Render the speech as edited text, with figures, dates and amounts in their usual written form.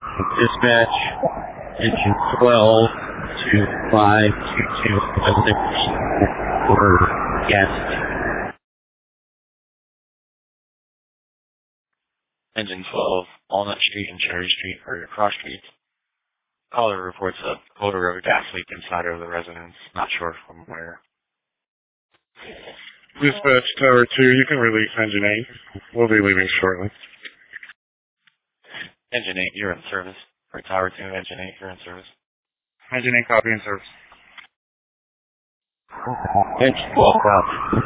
Dispatch, engine 12 to 522 for guest. Engine 12, Walnut Street and Cherry Street are cross streets. Caller reports a motor gas leak inside of the residence, not sure from where. Dispatch Tower 2, you can release Engine 8. We'll be leaving shortly. Engine 8, you're in service. For Tower 2, Engine 8, you're in service. Engine 8, copy in service. Engine 12, cloud.